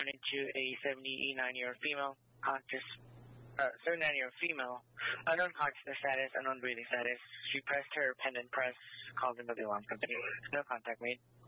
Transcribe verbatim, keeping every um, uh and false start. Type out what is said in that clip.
into a seventy-nine-year-old female, conscious, uh, seventy-nine-year-old female, unknown consciousness status, unknown breathing status. She pressed her pendant press, called into the alarm company. No contact made.